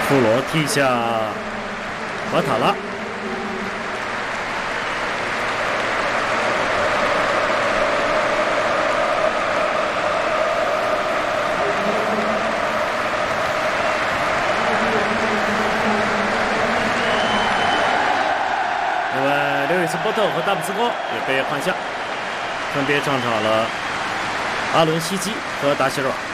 库罗踢下瓦塔拉。另外，刘易斯波特和达姆斯科也被换下，分别上场了阿伦西基和达西尔瓦。